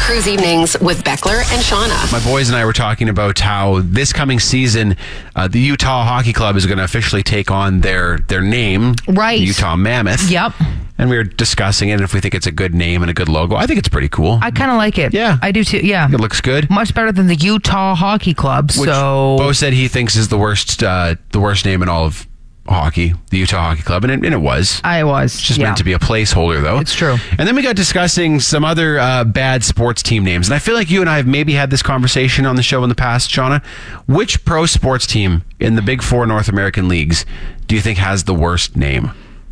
Cruise Evenings with Beckler and Shauna. My boys and I were talking about how this coming season, the Utah Hockey Club is going to officially take on their name, Right. the Utah Mammoth. Yep. And we were discussing it and if we think it's a good name and a good logo. I think it's pretty cool. I kind of like it. Yeah. I do too. Yeah. It looks good. Much better than the Utah Hockey Club. Which Bo said he thinks is the worst name in all of hockey, the Utah Hockey Club, and it was. I was. It's just meant to be a placeholder, though. It's true. And then we got discussing some other bad sports team names. And I feel like you and I have maybe had this conversation on the show in the past, Shauna. Which pro sports team in the Big Four North American leagues do you think has the worst name?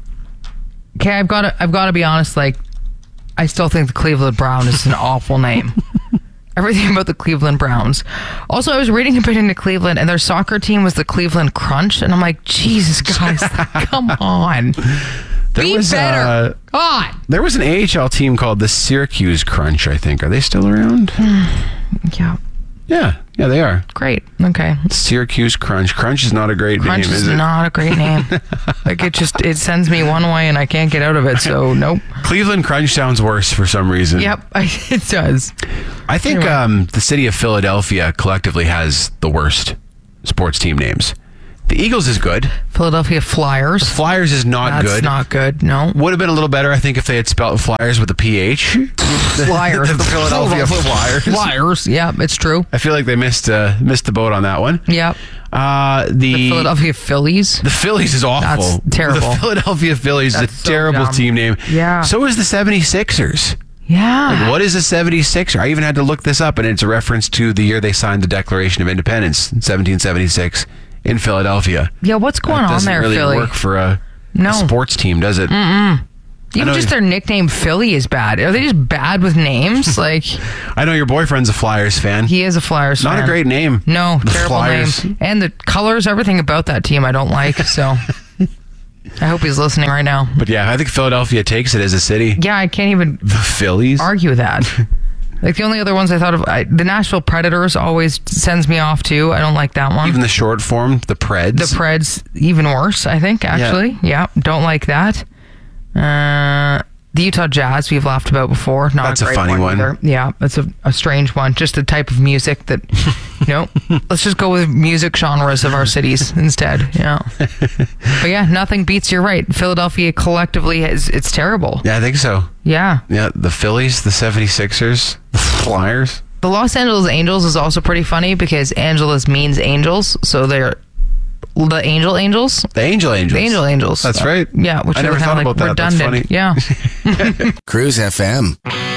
Okay, I've got to be honest. Like, I still think the Cleveland Browns is an awful name. Everything about the Cleveland Browns. Also, I was reading a bit into Cleveland, and their soccer team was the Cleveland Crunch, and I'm like, Jesus, guys, come on. Be better. God. There was an AHL team called the Syracuse Crunch, I think. Are they still around? Yeah. Yeah, they are. Great. Okay. Syracuse Crunch. Crunch is not a great Crunch name, is is it? not a great name. Like, it sends me one way, and I can't get out of it, so nope. Cleveland Crunch sounds worse for some reason. Yep, it does. I think the city of Philadelphia collectively has the worst sports team names. The Eagles is good. Philadelphia Flyers. Flyers is not good. That's not good, no. Would have been a little better, I think, if they had spelled Flyers with a PH. Flyers. The Philadelphia Flyers. Flyers, yeah, it's true. I feel like they missed the boat on that one. Yep. The Philadelphia Phillies. The Phillies is awful. That's terrible. The Philadelphia Phillies is a so terrible dumb. team name. Yeah. So is the 76ers. Yeah. Like, what is a 76er? I even had to look this up, and it's a reference to the year they signed the Declaration of Independence in 1776 in Philadelphia. Yeah, what's going on there, Philly? Doesn't really Philly? work for a sports team, does it? Even just their nickname Philly is bad. Are they just bad with names? Like, I know your boyfriend's a Flyers fan. he is a Flyers fan. Not a great name. No, The terrible Flyers. name. And the colors, everything about that team I don't like, so I hope he's listening right now. But yeah, I think Philadelphia takes it as a city. Yeah, I can't even The Phillies? argue that. Like, the only other ones I thought of, the Nashville Predators always sends me off too. I don't like that one. Even the short form, the Preds. The Preds, even worse, I think, actually. Yeah, don't like that. The Utah Jazz, we've laughed about before. Not That's a a great funny one. either. Yeah, that's a strange one. Just the type of music that, let's just go with music genres of our cities instead. Yeah. But yeah, nothing beats, you're right. Philadelphia collectively, it's terrible. Yeah, I think so. Yeah. Yeah, the Phillies, the 76ers, the Flyers. The Los Angeles Angels is also pretty funny because Angeles means angels, so they're the Angels. The Angel Angels. The Angel Angels. That's right. Yeah, which I is never kind thought of like about that. That's redundant. funny. Yeah. Cruise FM.